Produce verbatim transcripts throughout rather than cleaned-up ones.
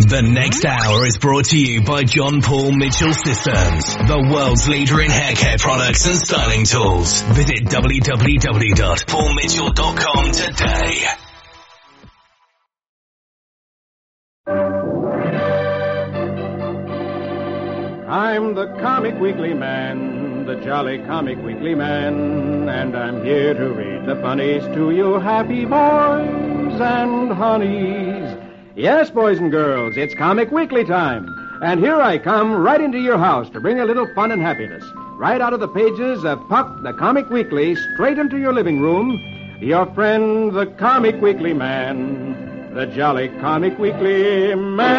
The next hour is brought to you by John Paul Mitchell Systems, the world's leader in hair care products and styling tools. Visit w w w dot paul mitchell dot com today. I'm the Comic Weekly Man, the jolly Comic Weekly Man, and I'm here to read the funnies to you happy boys and honeys. Yes, boys and girls, it's Comic Weekly time. And here I come right into your house to bring a little fun and happiness. Right out of the pages of Puck, the Comic Weekly, straight into your living room. Your friend, the Comic Weekly Man, the jolly Comic Weekly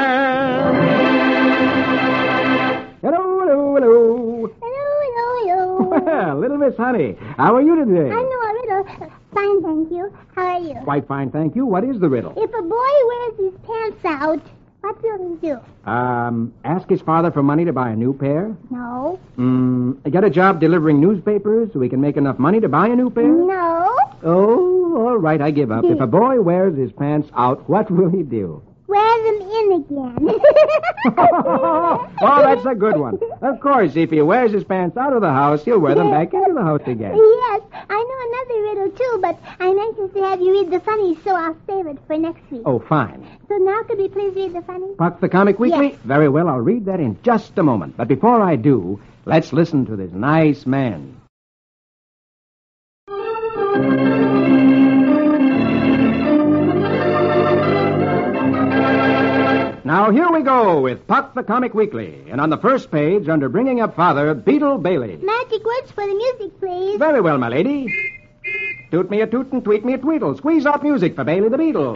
Man. Hello, hello, hello. Hello, hello, hello. Well, little Miss Honey, how are you today? I know a riddle. Fine, thank you. How are you? Quite fine, thank you. What is the riddle? If a boy wears his pants out, what will he do? Um, ask his father for money to buy a new pair? No. Mm, get a job delivering newspapers so he can make enough money to buy a new pair? No. Oh, all right, I give up. If a boy wears his pants out, what will he do? Wear them in again. Oh, that's a good one. Of course, if he wears his pants out of the house, he'll wear them back into the house again. Yes, I know another riddle, too, but I'm anxious to have you read the funnies, so I'll save it for next week. Oh, fine. So now could we please read the funnies? Puck the Comic Weekly? Yes. Very well, I'll read that in just a moment. But before I do, let's listen to this nice man. Now, here we go with Puck the Comic Weekly. And on the first page, under Bringing Up Father, Beetle Bailey. Magic words for the music, please. Very well, my lady. Toot me a toot and tweet me a tweedle. Squeeze out music for Bailey the Beetle.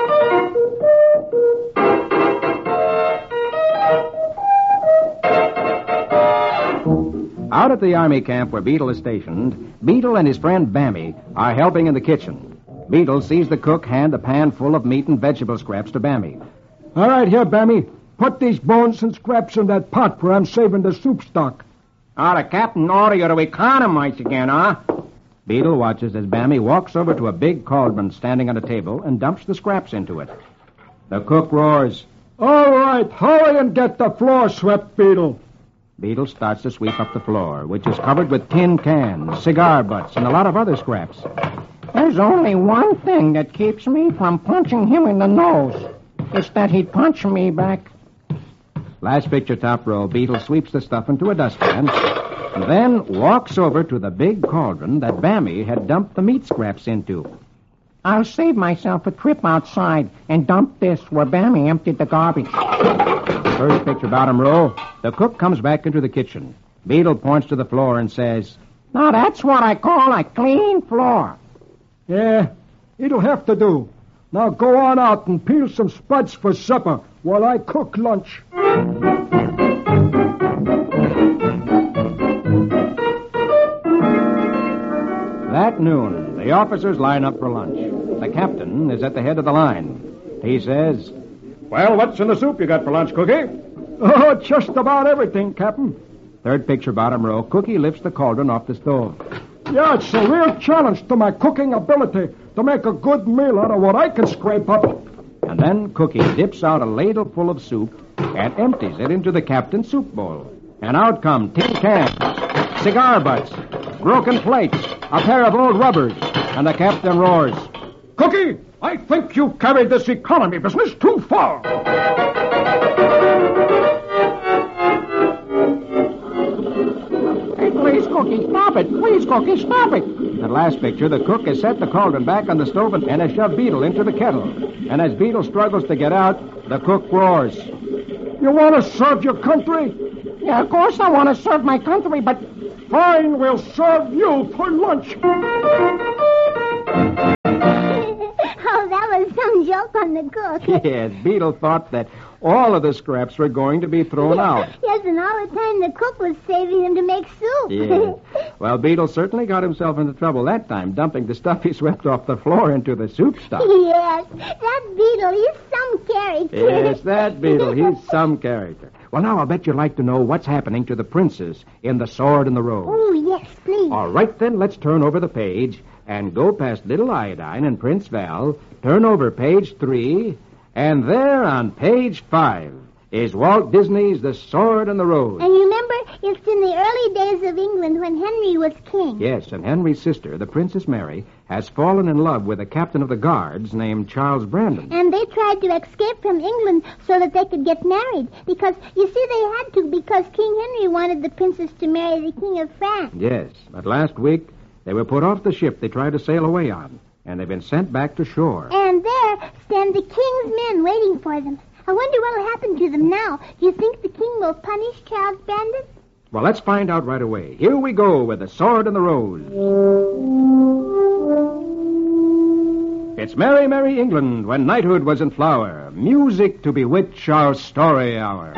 Out at the army camp where Beetle is stationed, Beetle and his friend Bammy are helping in the kitchen. Beetle sees the cook hand a pan full of meat and vegetable scraps to Bammy. All right, here, Bammy. Put these bones and scraps in that pot where I'm saving the soup stock. Oh, the captain ordered you to economize again, huh? Beetle watches as Bammy walks over to a big cauldron standing on a table and dumps the scraps into it. The cook roars. All right, hurry and get the floor swept, Beetle. Beetle starts to sweep up the floor, which is covered with tin cans, cigar butts, and a lot of other scraps. There's only one thing that keeps me from punching him in the nose. It's that he'd punch me back. Last picture, top row. Beetle sweeps the stuff into a dustpan and then walks over to the big cauldron that Bammy had dumped the meat scraps into. I'll save myself a trip outside and dump this where Bammy emptied the garbage. First picture, bottom row. The cook comes back into the kitchen. Beetle points to the floor and says, Now that's what I call a clean floor. Yeah, it'll have to do. Now go on out and peel some spuds for supper while I cook lunch. That noon, the officers line up for lunch. The captain is at the head of the line. He says, Well, what's in the soup you got for lunch, Cookie? Oh, just about everything, Captain. Third picture, bottom row. Cookie lifts the cauldron off the stove. Yeah, it's a real challenge to my cooking ability to make a good meal out of what I can scrape up. And then Cookie dips out a ladle full of soup and empties it into the captain's soup bowl. And out come tin cans, cigar butts, broken plates, a pair of old rubbers, and the captain roars, Cookie, I think you carried this economy business too far. Hey, please, Cookie, stop it. Please, Cookie, stop it. That last picture, the cook has set the cauldron back on the stove and has shoved Beetle into the kettle. And as Beetle struggles to get out, the cook roars, You want to serve your country? Yeah, of course I want to serve my country, but... Fine, we'll serve you for lunch. Oh, that was some joke on the cook. Yes, Beetle thought that all of the scraps were going to be thrown out. Yes, and all the time the cook was saving them to make soup. Yeah. Well, Beetle certainly got himself into trouble that time, dumping the stuff he swept off the floor into the soup stock. Yes, that Beetle, he's some character. Yes, that Beetle, he's some character. Well, now I'll bet you'd like to know what's happening to the princess in The Sword and the Rose. Oh, yes, please. All right, then, let's turn over the page and go past Little Iodine and Prince Val, turn over page three, And there on page five is Walt Disney's The Sword and the Rose. And you remember, it's in the early days of England when Henry was king. Yes, and Henry's sister, the Princess Mary, has fallen in love with a captain of the guards named Charles Brandon. And they tried to escape from England so that they could get married. Because, you see, they had to because King Henry wanted the princess to marry the King of France. Yes, but last week they were put off the ship they tried to sail away on, and they've been sent back to shore. And there stand the king's men waiting for them. I wonder what will happen to them now. Do you think the king will punish Charles Brandon? Well, let's find out right away. Here we go with The Sword and the Rose. It's merry, merry England when knighthood was in flower. Music to bewitch our story hour.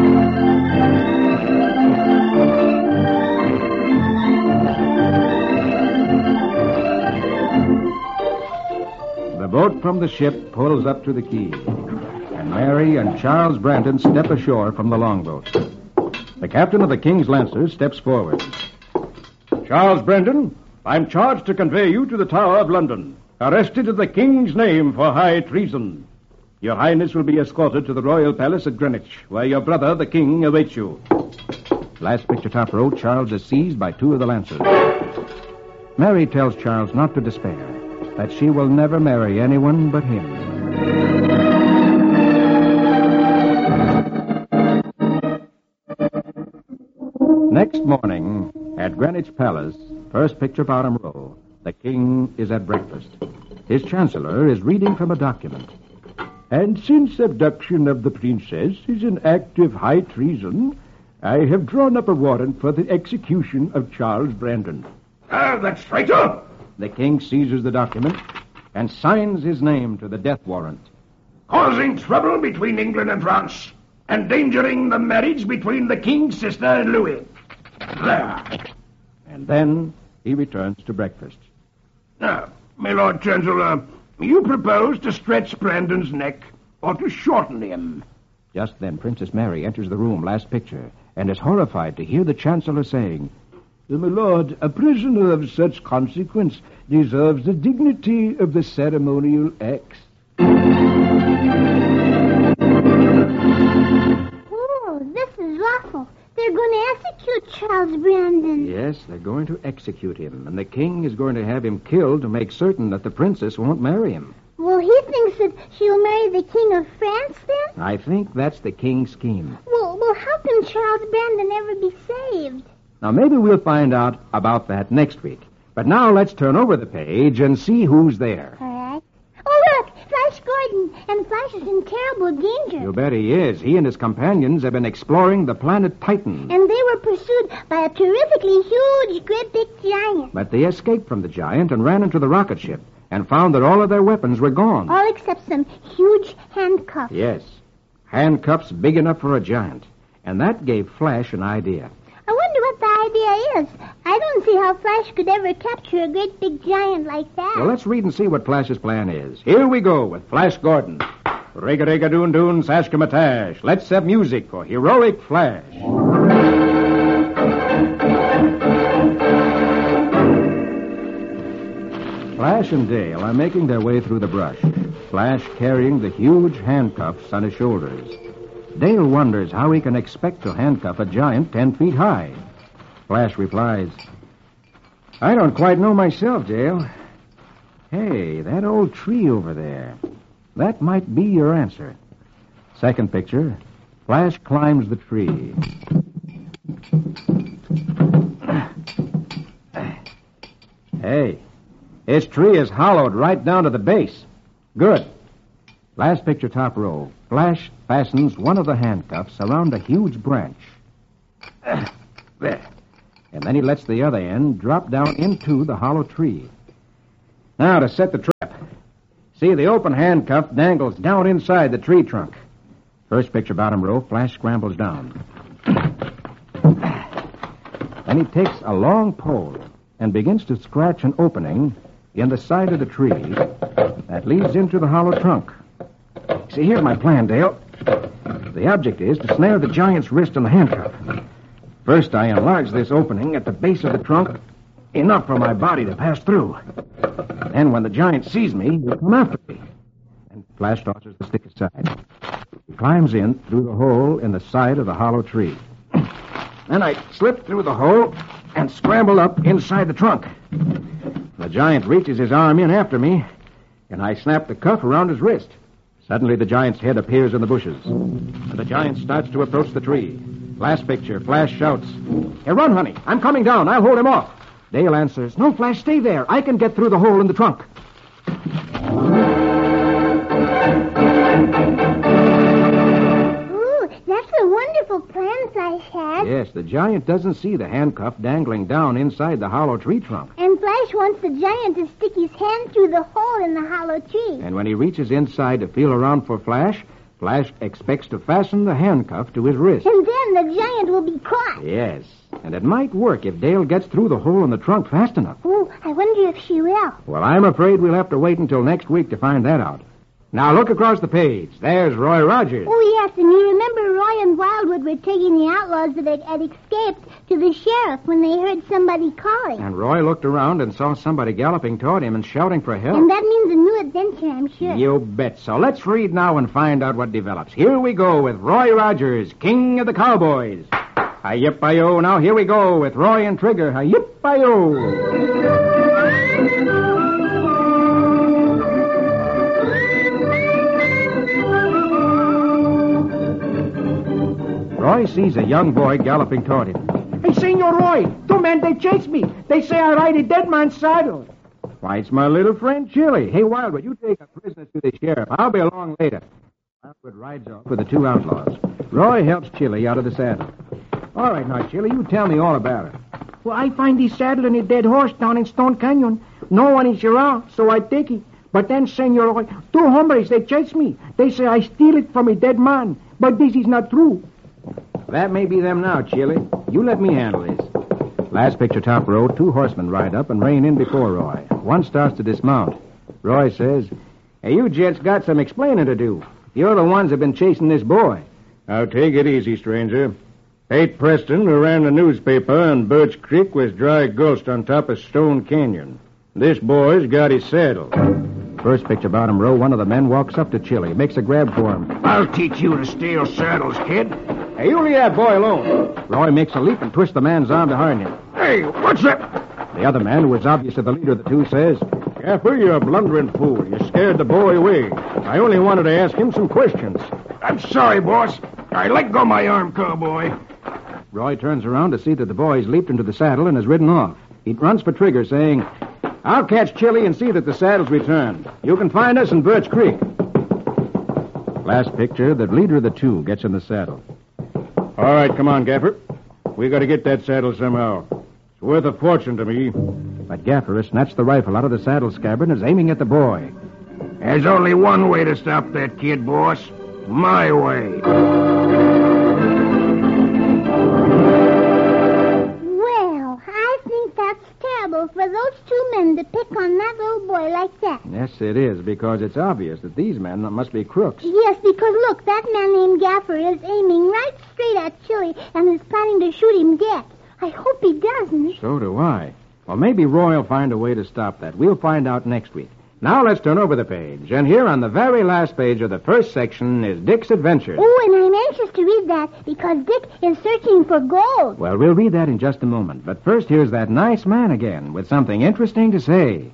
The boat from the ship pulls up to the quay, and Mary and Charles Brandon step ashore from the longboat. The captain of the King's Lancers steps forward. Charles Brandon, I'm charged to convey you to the Tower of London, arrested in the King's name for high treason. Your Highness will be escorted to the Royal Palace at Greenwich, where your brother, the King, awaits you. Last picture top row, Charles is seized by two of the Lancers. Mary tells Charles not to despair, that she will never marry anyone but him. Next morning, at Greenwich Palace, first picture bottom row, the king is at breakfast. His chancellor is reading from a document. And since abduction of the princess is an act of high treason, I have drawn up a warrant for the execution of Charles Brandon. Ah, that traitor! The king seizes the document and signs his name to the death warrant. Causing trouble between England and France, endangering the marriage between the king's sister and Louis. There. And then he returns to breakfast. Now, my Lord Chancellor, you propose to stretch Brandon's neck or to shorten him? Just then Princess Mary enters the room, last picture, and is horrified to hear the Chancellor saying, My lord, a prisoner of such consequence deserves the dignity of the ceremonial acts. Oh, this is awful. They're going to execute Charles Brandon. Yes, they're going to execute him, and the king is going to have him killed to make certain that the princess won't marry him. Well, he thinks that she'll marry the King of France, then? I think that's the king's scheme. Well, well, how can Charles Brandon ever be saved? Now, maybe we'll find out about that next week. But now let's turn over the page and see who's there. All right. Oh, look, Flash Gordon, and Flash is in terrible danger. You bet he is. He and his companions have been exploring the planet Titan. And they were pursued by a terrifically huge, great big giant. But they escaped from the giant and ran into the rocket ship and found that all of their weapons were gone. All except some huge handcuffs. Yes, handcuffs big enough for a giant. And that gave Flash an idea. I wonder what the idea is. I don't see how Flash could ever capture a great big giant like that. Well, let's read and see what Flash's plan is. Here we go with Flash Gordon. Rig-a-rig-a-doon-doon, sash-ka-matash. Let's have music for Heroic Flash. Flash and Dale are making their way through the brush, Flash carrying the huge handcuffs on his shoulders. Dale wonders how he can expect to handcuff a giant ten feet high. Flash replies, I don't quite know myself, Dale. Hey, that old tree over there. That might be your answer. Second picture, Flash climbs the tree. Hey, this tree is hollowed right down to the base. Good. Last picture, top row. Flash fastens one of the handcuffs around a huge branch. There. And then he lets the other end drop down into the hollow tree. Now to set the trap. See, the open handcuff dangles down inside the tree trunk. First picture, bottom row, Flash scrambles down. Then he takes a long pole and begins to scratch an opening in the side of the tree that leads into the hollow trunk. See, here's my plan, Dale. The object is to snare the giant's wrist in the handcuff. First, I enlarge this opening at the base of the trunk enough for my body to pass through. Then, when the giant sees me, he'll come after me. And Flash tosses the stick aside. He climbs in through the hole in the side of the hollow tree. Then I slip through the hole and scramble up inside the trunk. The giant reaches his arm in after me, and I snap the cuff around his wrist. Suddenly, the giant's head appears in the bushes. The giant starts to approach the tree. Last picture, Flash shouts, "Hey, run, honey. I'm coming down. I'll hold him off." Dale answers, "No, Flash, stay there. I can get through the hole in the trunk." Ooh, that's a wonderful plan Flash had. Yes, the giant doesn't see the handcuff dangling down inside the hollow tree trunk. And Flash wants the giant to stick his hand through the hole in the hollow tree. And when he reaches inside to feel around for Flash, Flash expects to fasten the handcuff to his wrist. And then the giant will be caught. Yes, and it might work if Dale gets through the hole in the trunk fast enough. Oh, I wonder if she will. Well, I'm afraid we'll have to wait until next week to find that out. Now, look across the page. There's Roy Rogers. Oh, yes, and you remember Roy and Wildwood were taking the outlaws that had, had escaped to the sheriff when they heard somebody calling. And Roy looked around and saw somebody galloping toward him and shouting for help. And that means a new adventure, I'm sure. You bet. So let's read now and find out what develops. Here we go with Roy Rogers, King of the Cowboys. Hi-yip-hi-yo. Now here we go with Roy and Trigger. Hi-yip-hi-yo. Roy sees a young boy galloping toward him. Hey, Senor Roy, two men, they chase me. They say I ride a dead man's saddle. Why, it's my little friend Chili. Hey, Wildwood, you take a prisoner to the sheriff. I'll be along later. Wildwood rides off with the two outlaws. Roy helps Chili out of the saddle. All right, now, Chili, you tell me all about it. Well, I find the saddle and a dead horse down in Stone Canyon. No one is around, so I take it. But then, Senor Roy, two hombres, they chase me. They say I steal it from a dead man. But this is not true. That may be them now, Chili. You let me handle this. Last picture, top row, two horsemen ride up and rein in before Roy. One starts to dismount. Roy says, "Hey, you gents got some explaining to do. You're the ones that have been chasing this boy." "Now, take it easy, stranger. Pate Preston, who ran the newspaper on Birch Creek, was dry gulched on top of Stone Canyon. This boy's got his saddle." First picture, bottom row, one of the men walks up to Chili, makes a grab for him. I'll teach you to steal saddles, kid. "Hey, you leave that boy alone." Roy makes a leap and twists the man's arm behind him. Hey, what's that? The other man, who is obviously the leader of the two, says, "Gaffer, you're a blundering fool. You scared the boy away. I only wanted to ask him some questions." I'm sorry, boss. I let go my arm, cowboy. Roy turns around to see that the boy's leaped into the saddle and has ridden off. He runs for Trigger, saying, "I'll catch Chili and see that the saddle's returned. You can find us in Birch Creek." Last picture, the leader of the two gets in the saddle. "All right, come on, Gaffer. We got to get that saddle somehow. It's worth a fortune to me." But Gaffer has snatched the rifle out of the saddle scabbard and is aiming at the boy. There's only one way to stop that kid, boss. My way. Well, I think that's terrible for those two men to pick on that little boy like that. Yes, it is, because it's obvious that these men must be crooks. Yes, because look, that man named Gaffer is aiming right straight at Chili and is planning to shoot him dead. I hope he doesn't. So do I. Well, maybe Roy will find a way to stop that. We'll find out next week. Now let's turn over the page. And here on the very last page of the first section is Dick's Adventure. Oh, and I'm anxious to read that because Dick is searching for gold. Well, we'll read that in just a moment. But first, here's that nice man again with something interesting to say.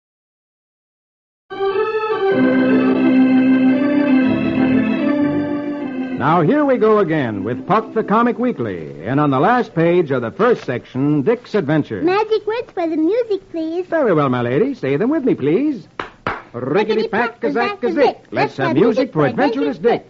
Now, here we go again with Puck the Comic Weekly. And on the last page of the first section, Dick's Adventure. Magic words for the music, please. Very well, my lady. Say them with me, please. Rickety-pack-a-zack-a-zick. Let's have music for Adventurous Dick.